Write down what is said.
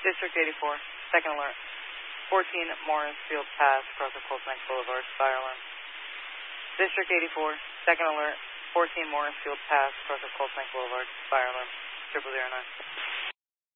District 84, second alert. 14 Morrisfield Pass, across the Coles Neck Boulevard, fire alarm. District 84, second alert. 14 Morrisfield Pass, across the Coles Neck Boulevard, fire alarm. 0009.